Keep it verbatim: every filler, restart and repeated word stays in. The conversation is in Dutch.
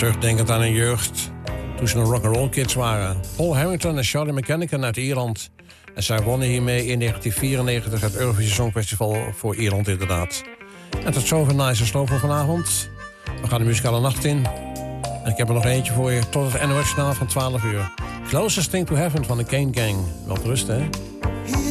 Terugdenkend aan hun jeugd, toen ze nog rock'n'roll kids waren. Paul Harrington en Charlie McCannican uit Ierland. En zij wonnen hiermee in negentien vierennegentig het Eurovisie Songfestival voor Ierland inderdaad. En tot zover Nice en Slow voor vanavond. We gaan de muzikale nacht in. En ik heb er nog eentje voor je tot het N O S-journaal van twaalf uur. Closest Thing to Heaven van de Kane Gang. Wel rust, hè?